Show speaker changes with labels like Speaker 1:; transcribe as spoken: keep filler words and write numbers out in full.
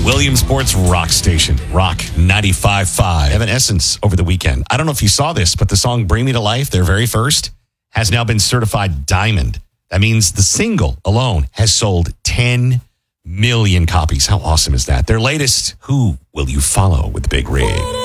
Speaker 1: Williamsport's rock station, Rock ninety-five point five. Evanescence over the weekend. I don't know if you saw this, but the song Bring Me to Life, their very first, has now been certified diamond. That means the single alone has sold ten million copies. How awesome is that? Their latest, Who Will You Follow with Big Rig?